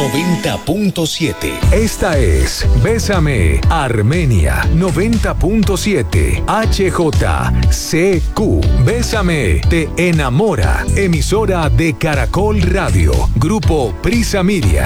90.7. Esta es Bésame Armenia 90.7 HJCQ. Bésame te enamora. Emisora de Caracol Radio. Grupo Prisa Media.